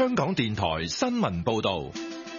香港電台新聞報道。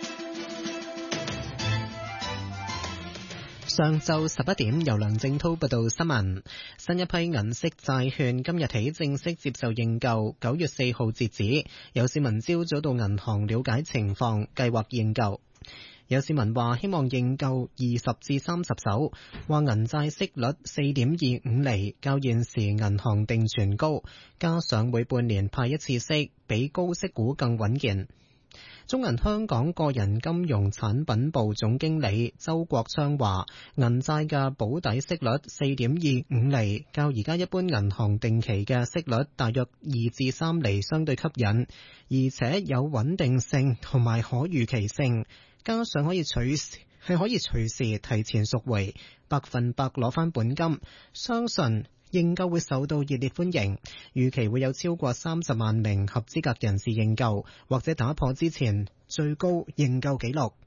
上晝11點，由梁正滔報道新聞。新一批銀色債券今日起正式接受認購，9月4號截止。有市民朝早到銀行了解情況，計劃認購。有市民話希望認購20至30手，話銀債息率 4.25 厘，較現時銀行定存高，加上每半年派一次息，比高息股更穩健。中銀香港個人金融產品部總經理周國昌話，銀債嘅保底息率 4.25 厘，較而家一般銀行定期嘅息率大約2至3厘相對吸引，而且有穩定性同埋可預期性，加上可以隨時提前贖回，100%攞返本金，相信認購會受到熱烈歡迎，預期會有超過30萬名合資格人士認購，或者打破之前最高認購紀錄。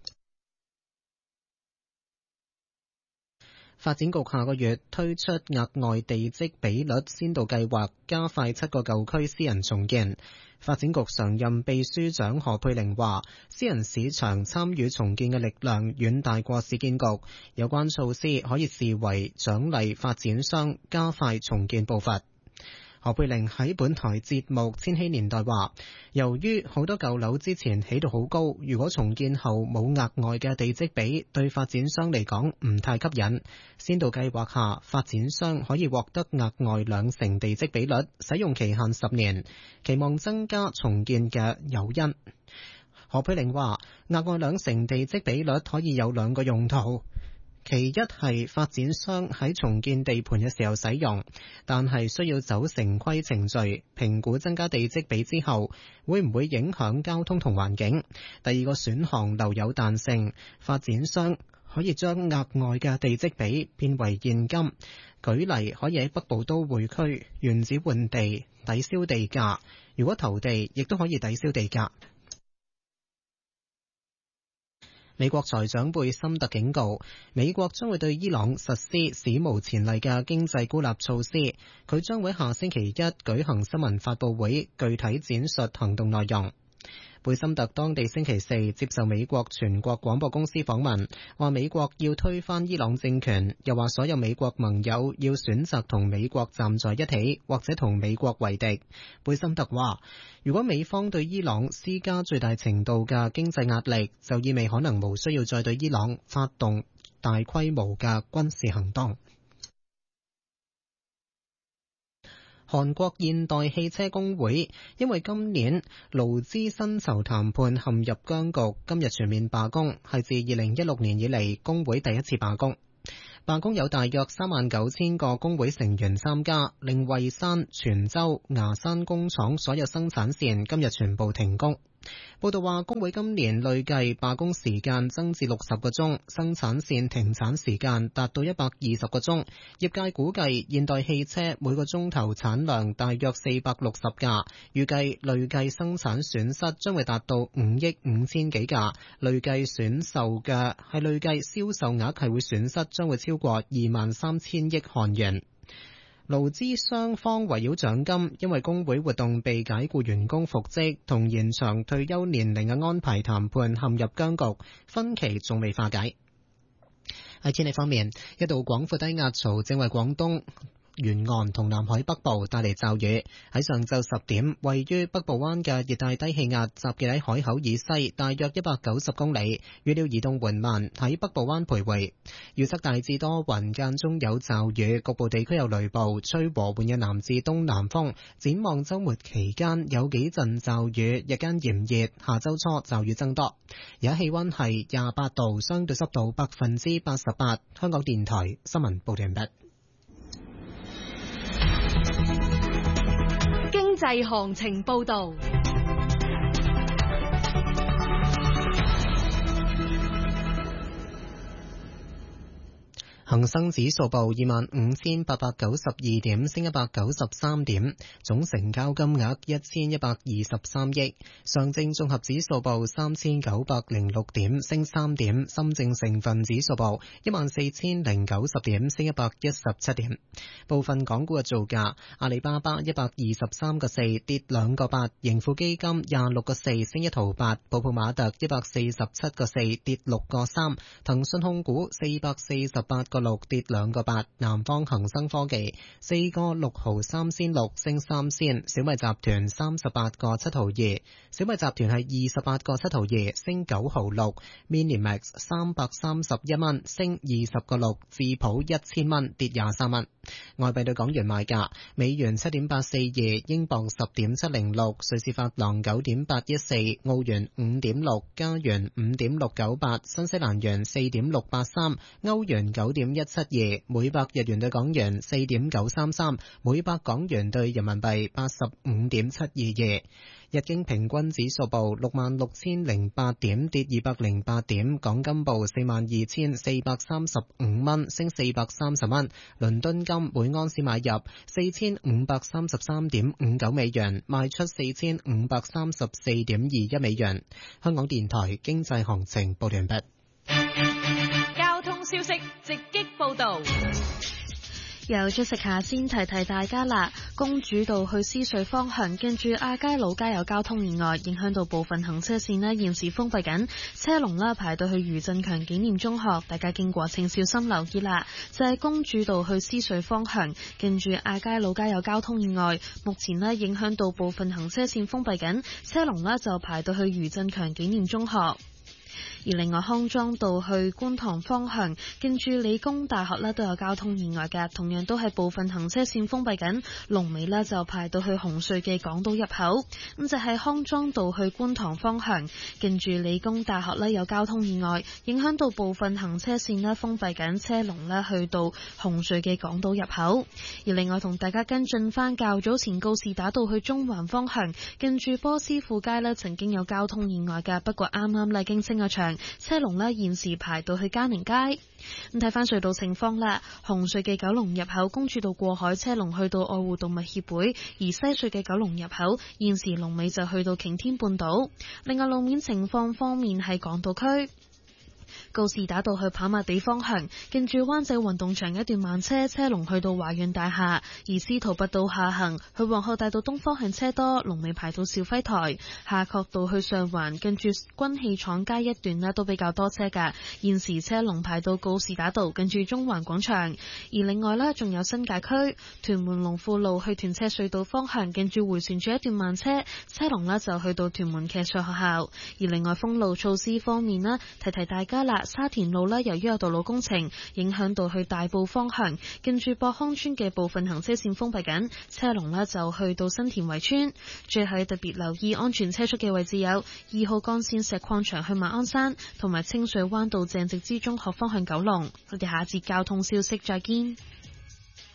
發展局下個月推出額外地積比率先導計劃，加快7個舊區私人重建。發展局常任秘書長何佩玲話，私人市場參與重建嘅力量遠大過市建局，有關措施可以視為獎勵發展商加快重建步伐。何佩玲喺本台節目《千禧年代》話，由於好多舊樓之前起到好高，如果重建後冇額外嘅地積比，對發展商嚟講唔太吸引。先導計劃下，發展商可以獲得額外2成地積比率，使用期限10年，期望增加重建嘅誘因。何佩玲話，額外2成地積比率可以有2個用途。其一係發展商喺重建地盤嘅時候使用，但係需要走城規程序，評估增加地積比之後會唔會影響交通同環境。第二個選項留有彈性，發展商可以將額外嘅地積比變為現金，舉例可以喺北部都會區原址換地抵消地價，如果投地亦都可以抵消地價。美國財長貝森特警告，美國將會對伊朗實施史無前例嘅經濟孤立措施。佢將會下星期一舉行新聞發佈會，具體展述行動內容。貝森特當地星期4接受美國全國廣播公司訪問，話美國要推翻伊朗政權，又話所有美國盟友要選擇同美國站在一起，或者同美國為敵。貝森特話，如果美方對伊朗施加最大程度嘅經濟壓力，就意味可能無需要再對伊朗發動大規模嘅軍事行動。韓國現代汽車工會因為今年勞資薪酬談判陷入僵局，今日全面罷工，係自2016年以嚟工會第一次罷工。罷工有大約39000個工會成員參加，令蔚山、全州、牙山工廠所有生產線今日全部停工。報道話，工會今年累計罷工時間增至60個鐘，生產線停產時間達到120個鐘。業界估計現代汽車每個鐘頭產量大約460架，預計累計生產損失將會達到5億5千幾架，累計銷售額係會損失將會超過23000億韓元。勞資雙方圍繞獎金，因為工會活動被解僱員工復職同延長退休年齡嘅安排談判陷入僵局，分歧仲未化解。喺天氣方面，一道廣闊低壓槽正為廣東沿岸同南海北部帶嚟驟雨。喺上晝10點，位於北部灣嘅熱帶低氣壓集結喺海口以西大約190公里，預料移動緩慢，喺北部灣徘徊。預測大致多雲，間中有驟雨，局部地區有雷暴，吹和緩嘅南至東南風。展望週末期間有幾陣驟雨，日間炎熱，下週初驟雨增多。而家氣溫係28度，相對濕度88%。香港電台新聞報道完畢。 經濟行情報道。 恒生指數報25,892點，升193點，總成交金額1123億。上證綜合指數報3906點，升3點。深證成分指數報14,090點，升117點。部分港股嘅造價：阿里巴巴123個4跌2個8，盈富基金26個4升1毫8，寶普馬特147個4跌6個3，騰訊控股448個6跌2個8，南方恒生科技4個6毫3仙6升3仙，小米集團38個7毫2，小米集團係28個7毫2升9毫6，Minimax 331蚊升20個6，智普1000蚊跌23蚊。外幣對港元賣價：美元7.842，英鎊10.706，瑞士法郎9.814，澳元5.6，加元5.698，新西蘭元4.683，歐元9.172，每百日元對港元4.933，每百港元對人民幣85.722。日經平均指數報66,008點，跌208點。港金報42,435蚊，升430蚊。倫敦金每盎司買入4,533.59美元，賣出4,534.21美元。香港電台經濟行情報完畢。 交通消息直擊報道。 由咗食下先提大家啦，公主道去獅隧方向，近住亞皆老街有交通意外，影響到部分行車線呢，現時封閉緊，車龍啦排到去余振強紀念中學，大家經過請小心留意啦。就係公主道去獅隧方向，近住亞皆老街有交通意外，目前呢影響到部分行車線封閉緊，車龍啦就排到去余振強紀念中學。而另外康莊道去觀塘方向，近住理工大學呢都有交通意外嘅，同樣都係部分行車線封閉緊，龍尾呢就排到去紅隧嘅港島入口。咁就係康莊道去觀塘方向，近住理工大學呢有交通意外，影響到部分行車線呢封閉緊，車龍呢去到紅隧嘅港島入口。而另外同大家跟進翻較早前告士打道去中環方向，近住波斯富街呢曾經有交通意外嘅，不過啱啱呢經清咗場，車龍呢現時排到去嘉寧街。咁睇翻隧道情況啦，紅隧嘅九龍入口公主道過海車龍去到愛護動物協會，而西隧嘅九龍入口現時龍尾就去到擎天半島。另外路面情況方面係港島區。告士打道去跑馬地方向，近住灣仔運動場一段慢車，車龍去到華潤大廈；而司徒拔道下行去皇后大道東方向車多，龍尾排到肇輝台。夏慤道去上環，近住軍器廠街一段呢都比較多車㗎，現時車龍排到告士打道，近住中環廣場。而另外呢，仲有新界區屯門龍富路去屯赤隧道方向，近住迴旋處一段慢車，車龍呢就去到屯門騎術學校。而另外封路措施方面呢，提大家啦，沙田路呢由於有道路工程，影響到去大埔方向，近住博康村嘅部分行車線封閉緊，車龍呢就去到新田圍村。最後特別留意安全車速嘅位置有2號幹線石礦場去馬鞍山，同埋清水灣道鄭植之中學方向九龍。我哋下節交通消息再見。